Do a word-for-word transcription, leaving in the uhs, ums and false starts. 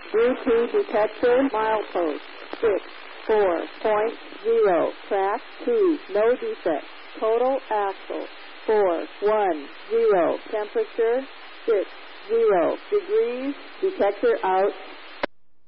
Bluetooth detector, milepost, six, four point zero. Track, two, no defect. Total axle, four, one, zero. Temperature, six, zero degrees. Detector out.